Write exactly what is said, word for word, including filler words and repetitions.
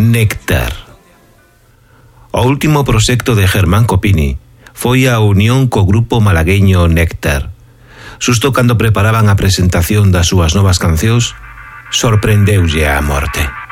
Néctar. O último proxecto de Germán Copini foi a unión co grupo malagueño Néctar. Xusto cando preparaban a presentación das súas novas cancións, sorprendeulle a morte.